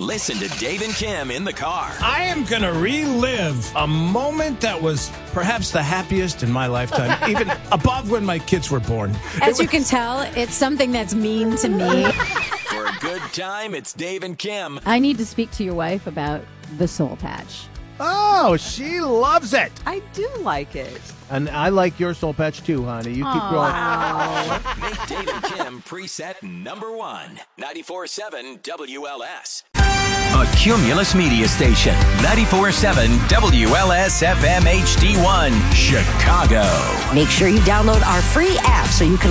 Listen to Dave and Kim in the car. I am going to relive a moment that was perhaps the happiest in my lifetime, even above when my kids were born. As you can tell, it's something that's mean to me. For a good time, it's Dave and Kim. I need to speak to your wife about the soul patch. Oh, she loves it. I do like it. And I like your soul patch too, honey. You keep growing. Make Dave and Kim preset number 1. 94.7 WLS. A Cumulus media station. 94.7 WLS FM HD1, Chicago. Make sure you download our free app so you can